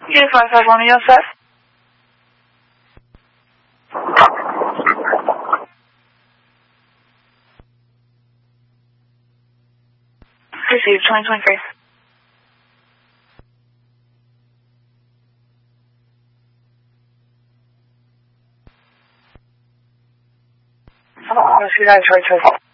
Yes, 151 Yosef. Received 2023. Rescue 9 Charlie 24.